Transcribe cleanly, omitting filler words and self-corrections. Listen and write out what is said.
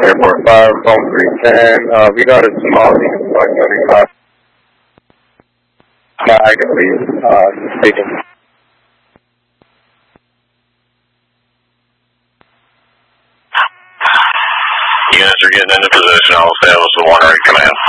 Airport 5, phone 310. We got a small unit, I can leave, speaking. Units are getting into position. I'll establish the 1 rate command.